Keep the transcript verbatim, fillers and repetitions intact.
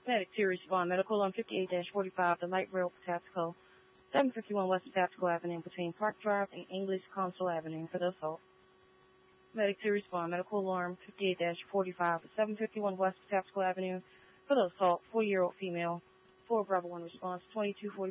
Medic to respond. Medical on fifty-eight forty-five, the light rail for Tactical. seven fifty-one West Tactical Avenue between Park Drive and English Consul Avenue for the assault. Medic to respond. Medical alarm fifty-eight forty-five, seven fifty-one West Tactical Avenue for the assault. four-year-old female. four Bravo one response, twenty-two forty.